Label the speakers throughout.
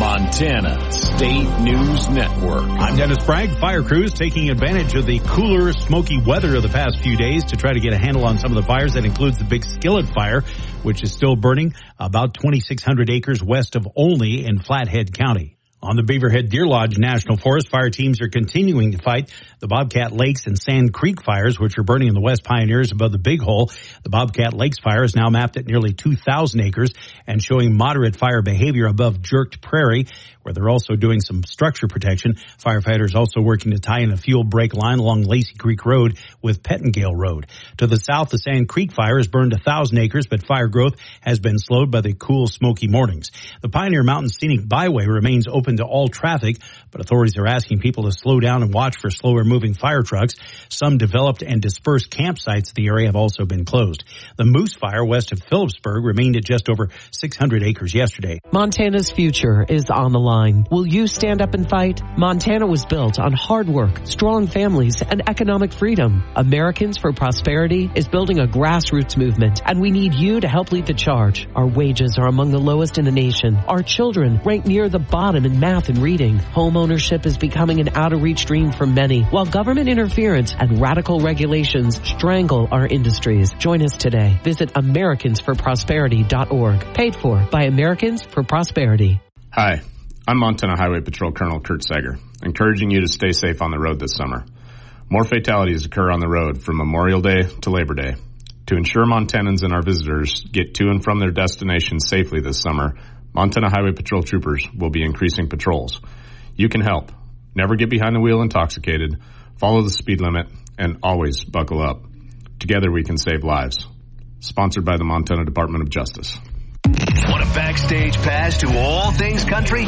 Speaker 1: Montana State News Network.
Speaker 2: I'm Dennis Bragg. Fire crews taking advantage of the cooler, smoky weather of the past few days to try to get a handle on some of the fires. That includes the Big Skillet Fire, which is still burning about 2,600 acres west of Olney in Flathead County. On the Beaverhead Deer Lodge National Forest, fire teams are continuing to fight the Bobcat Lakes and Sand Creek fires, which are burning in the West Pioneers above the Big Hole. The Bobcat Lakes fire is now mapped at nearly 2,000 acres and showing moderate fire behavior above Jerked Prairie, where they're also doing some structure protection. Firefighters also working to tie in a fuel break line along Lacey Creek Road with Pettingale Road. To the south, the Sand Creek fire has burned 1,000 acres, but fire growth has been slowed by the cool, smoky mornings. The Pioneer Mountain Scenic Byway remains open to all traffic, but authorities are asking people to slow down and watch for slower moving fire trucks. Some developed and dispersed campsites in the area have also been closed. The Moose Fire west of Phillipsburg remained at just over 600 acres yesterday.
Speaker 3: Montana's future is on the line. Will you stand up and fight? Montana was built on hard work, strong families, and economic freedom. Americans for Prosperity is building a grassroots movement, and we need you to help lead the charge. Our wages are among the lowest in the nation. Our children rank near the bottom in math and reading. Home ownership is becoming an out-of-reach dream for many, while government interference and radical regulations strangle our industries. Join us today. Visit AmericansForProsperity.org. Paid for by Americans for Prosperity.
Speaker 4: Hi, I'm Montana Highway Patrol Colonel Kurt Sager, encouraging you to stay safe on the road this summer. More fatalities occur on the road from Memorial Day to Labor Day. To ensure Montanans and our visitors get to and from their destinations safely this summer, Montana Highway Patrol troopers will be increasing patrols. You can help. Never get behind the wheel intoxicated, follow the speed limit, and always buckle up. Together we can save lives. Sponsored by the Montana Department of Justice.
Speaker 5: Want a backstage pass to all things country?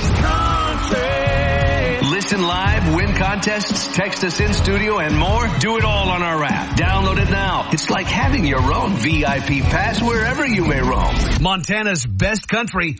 Speaker 5: Listen live, win contests, text us in studio, and more? Do it all on our app. Download it now. It's like having your own VIP pass wherever you may roam. Montana's best country,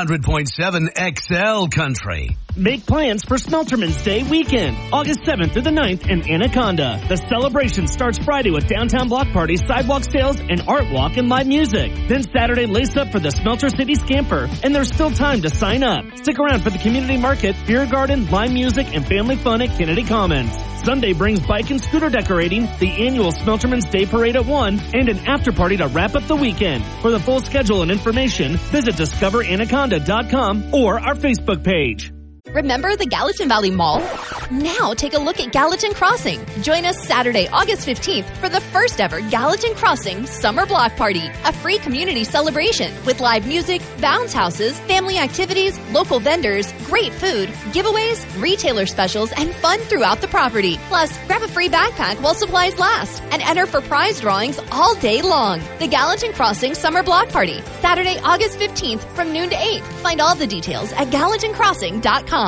Speaker 5: 100.7 XL Country.
Speaker 6: Make plans for Smelterman's Day weekend, August 7th through the 9th in Anaconda. The celebration starts Friday with downtown block parties, sidewalk sales, and art walk and live music. Then Saturday, lace up for the Smelter City Scamper, and there's still time to sign up. Stick around for the community market, beer garden, live music, and family fun at Kennedy Commons. Sunday brings bike and scooter decorating, the annual Smelterman's Day Parade at 1, and an after party to wrap up the weekend. For the full schedule and information, visit discoveranaconda.com or our Facebook page.
Speaker 7: Remember the Gallatin Valley Mall? Now take a look at Gallatin Crossing. Join us Saturday, August 15th for the first ever Gallatin Crossing Summer Block Party, a free community celebration with live music, bounce houses, family activities, local vendors, great food, giveaways, retailer specials, and fun throughout the property. Plus, grab a free backpack while supplies last and enter for prize drawings all day long. The Gallatin Crossing Summer Block Party, Saturday, August 15th from noon to 8. Find all the details at GallatinCrossing.com.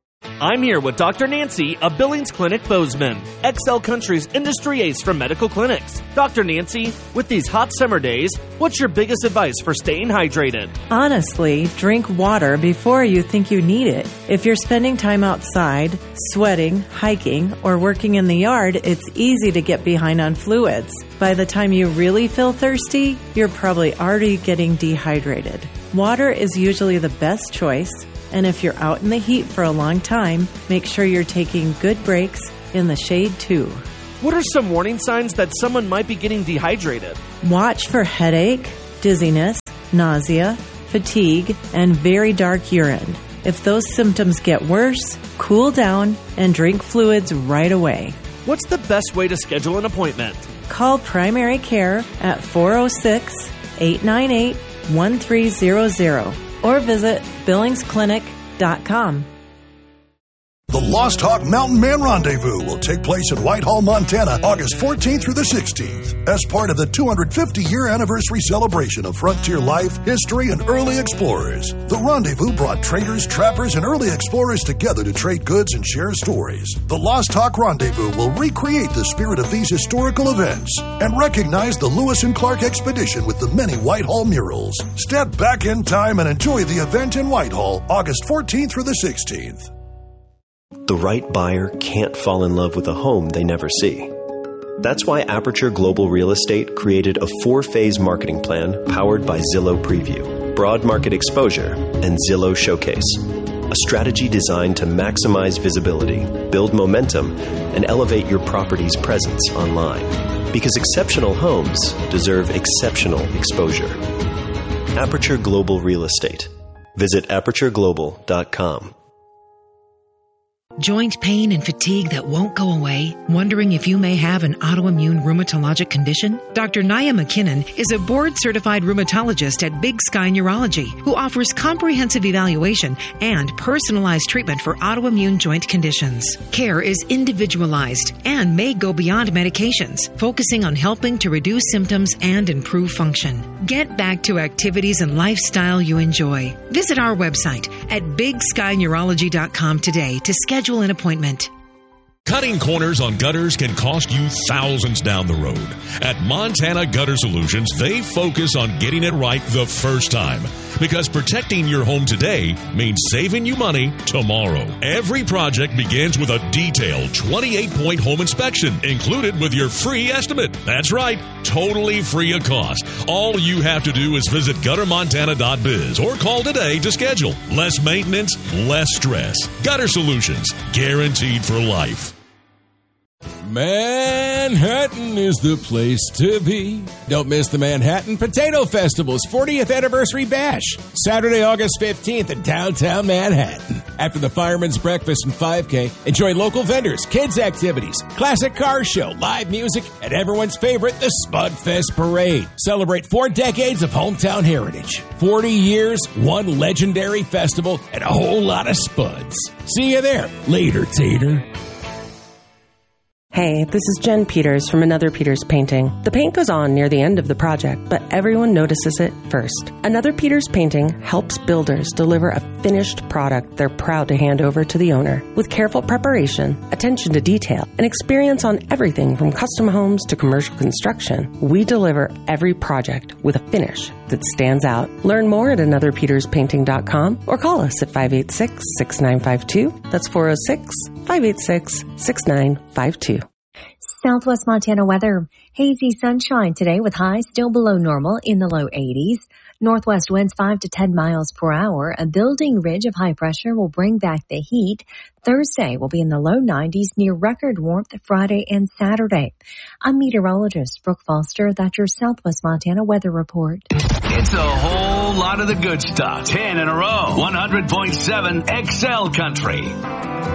Speaker 6: I'm here with Dr. Nancy of Billings Clinic Bozeman, XL Country's industry ace from medical clinics. Dr. Nancy, with these hot summer days, what's your biggest advice for staying hydrated?
Speaker 8: Honestly, drink water before you think you need it. If you're spending time outside, sweating, hiking, or working in the yard, it's easy to get behind on fluids. By the time you really feel thirsty, you're probably already getting dehydrated. Water is usually the best choice. And if you're out in the heat for a long time, make sure you're taking good breaks in the shade too.
Speaker 6: What are some warning signs that someone might be getting dehydrated?
Speaker 8: Watch for headache, dizziness, nausea, fatigue, and very dark urine. If those symptoms get worse, cool down and drink fluids right away.
Speaker 6: What's the best way to schedule an appointment?
Speaker 8: Call primary care at 406-898-1300 or visit BillingsClinic.com.
Speaker 9: The Lost Hawk Mountain Man Rendezvous will take place in Whitehall, Montana, August 14th through the 16th. As part of the 250-year anniversary celebration of frontier life, history, and early explorers, the rendezvous brought traders, trappers, and early explorers together to trade goods and share stories. The Lost Hawk Rendezvous will recreate the spirit of these historical events and recognize the Lewis and Clark expedition with the many Whitehall murals. Step back in time and enjoy the event in Whitehall, August 14th through the 16th.
Speaker 10: The right buyer can't fall in love with a home they never see. That's why Aperture Global Real Estate created a 4-phase marketing plan powered by Zillow Preview, Broad Market Exposure, and Zillow Showcase. a strategy designed to maximize visibility, build momentum, and elevate your property's presence online. Because exceptional homes deserve exceptional exposure. Aperture Global Real Estate. Visit apertureglobal.com.
Speaker 11: Joint pain and fatigue that won't go away? Wondering if you may have an autoimmune rheumatologic condition? Dr. Nia McKinnon is a board-certified rheumatologist at Big Sky Neurology who offers comprehensive evaluation and personalized treatment for autoimmune joint conditions. Care is individualized and may go beyond medications, focusing on helping to reduce symptoms and improve function. Get back to activities and lifestyle you enjoy. Visit our website at bigskyneurology.com today to schedule an appointment.
Speaker 12: Cutting corners on gutters can cost you thousands down the road. At Montana Gutter Solutions, they focus on getting it right the first time. Because protecting your home today means saving you money tomorrow. Every project begins with a detailed 28-point home inspection included with your free estimate. That's right, totally free of cost. All you have to do is visit guttermontana.biz or call today to schedule. Less maintenance, less stress. Gutter Solutions, guaranteed for life.
Speaker 13: Manhattan is the place to be. Don't miss the Manhattan Potato Festival's 40th Anniversary Bash, Saturday, August 15th in downtown Manhattan. After the Fireman's Breakfast and 5K, enjoy local vendors, kids' activities, classic car show, live music, and everyone's favorite, the Spudfest Parade. Celebrate 4 decades of hometown heritage. 40 years, one legendary festival, and a whole lot of spuds. See you there. Later, Tater.
Speaker 14: Hey, this is Jen Peters from Another Peters Painting. The paint goes on near the end of the project, but everyone notices it first. Another Peters Painting helps builders deliver a finished product they're proud to hand over to the owner. With careful preparation, attention to detail, and experience on everything from custom homes to commercial construction, we deliver every project with a finish that stands out. Learn more at anotherpeterspainting.com or call us at 586-6952. That's 406-586-6952.
Speaker 15: Southwest Montana weather. Hazy sunshine today with highs still below normal in the low 80s. Northwest winds 5 to 10 miles per hour. A building ridge of high pressure will bring back the heat. Thursday will be in the low 90s near record warmth Friday and Saturday. I'm meteorologist Brooke Foster. That's your Southwest Montana weather report.
Speaker 5: It's a whole lot of the good stuff. 10 in a row. 100.7 XL Country.